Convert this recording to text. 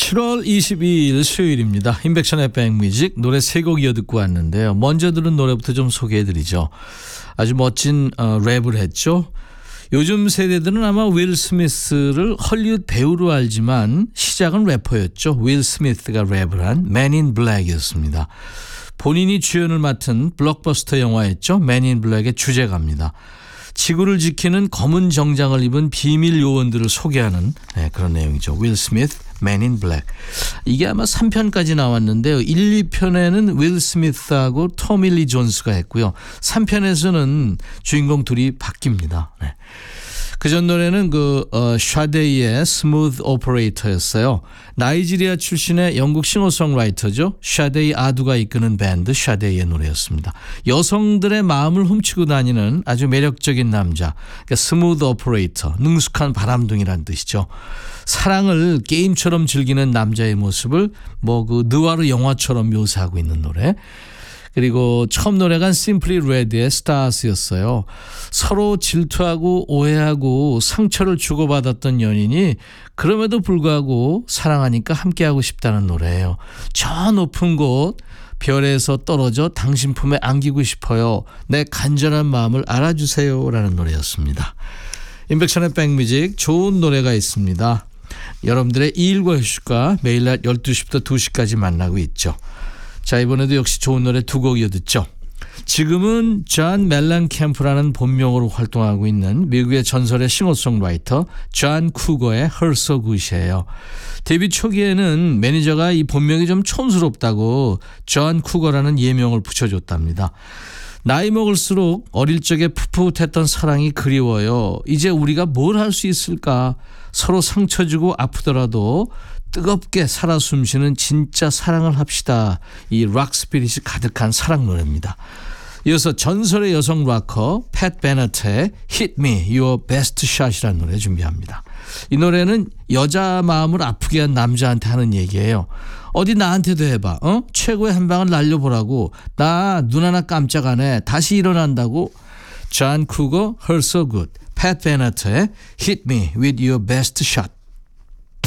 7월 22일 수요일입니다. 인백션의 백뮤직 노래 3곡 이어 듣고 왔는데요. 먼저 들은 노래부터 좀 소개해드리죠. 아주 멋진 랩을 했죠. 요즘 세대들은 아마 윌 스미스를 헐리우드 배우로 알지만 시작은 래퍼였죠. 윌 스미스가 랩을 한 Man in Black이었습니다. 본인이 주연을 맡은 블록버스터 영화였죠. Man in Black의 주제가입니다. 지구를 지키는 검은 정장을 입은 비밀 요원들을 소개하는 그런 내용이죠. 윌 스미스, Man in Black. 이게 아마 3편까지 나왔는데요. 1, 2편에는 윌 스미스하고 토미 리 존스가 했고요. 3편에서는 주인공 둘이 바뀝니다. 네. 그전 노래는 샤데이의 Smooth Operator였어요. 나이지리아 출신의 영국 싱어송라이터죠. 샤데이 아두가 이끄는 밴드 샤데이의 노래였습니다. 여성들의 마음을 훔치고 다니는 아주 매력적인 남자, 그러니까 Smooth Operator, 능숙한 바람둥이란 뜻이죠. 사랑을 게임처럼 즐기는 남자의 모습을 느와르 영화처럼 묘사하고 있는 노래. 그리고 처음 노래가 Simply Red의 Stars였어요. 서로 질투하고 오해하고 상처를 주고받았던 연인이 그럼에도 불구하고 사랑하니까 함께하고 싶다는 노래예요. 저 높은 곳 별에서 떨어져 당신 품에 안기고 싶어요. 내 간절한 마음을 알아주세요 라는 노래였습니다. 인백션의 백뮤직 좋은 노래가 있습니다. 여러분들의 일과 휴식과 매일 낮 12시부터 2시까지 만나고 있죠. 자, 이번에도 역시 좋은 노래 2곡 이어 듣죠. 지금은 존 멜런캠프라는 본명으로 활동하고 있는 미국의 전설의 싱어송라이터 존 쿠거의 Her So Good이에요. 데뷔 초기에는 매니저가 이 본명이 좀 촌스럽다고 존 쿠거라는 예명을 붙여줬답니다. 나이 먹을수록 어릴 적에 풋풋했던 사랑이 그리워요. 이제 우리가 뭘 할 수 있을까? 서로 상처 주고 아프더라도 뜨겁게 살아 숨쉬는 진짜 사랑을 합시다. 이 락 스피릿이 가득한 사랑 노래입니다. 이어서 전설의 여성 락커 팻 베너트의 Hit Me Your Best Shot이라는 노래 준비합니다. 이 노래는 여자 마음을 아프게 한 남자한테 하는 얘기예요. 어디 나한테도 해봐. 최고의 한 방을 날려보라고. 나 눈 하나 깜짝 안 해. 다시 일어난다고. 존 쿠거 Her So Good, 팻 베너트의 Hit Me With Your Best Shot.